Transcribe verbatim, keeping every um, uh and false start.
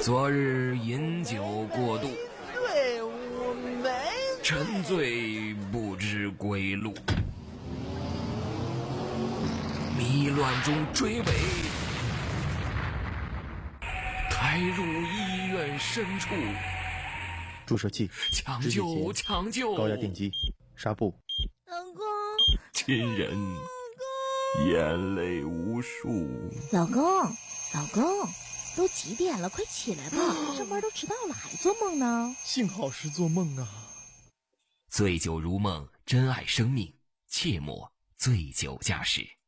昨日饮酒过度， 醉无没沉醉不知归路，迷乱中追尾，抬入医院深处， 注射器、 抢救抢救， 高压电击、纱布。 老公， 亲人眼泪无数。 老公，老公，都几点了？快起来吧，上班都迟到了，还做梦呢？ 幸好是做梦啊。 醉酒如梦，珍爱生命，切莫醉酒驾驶。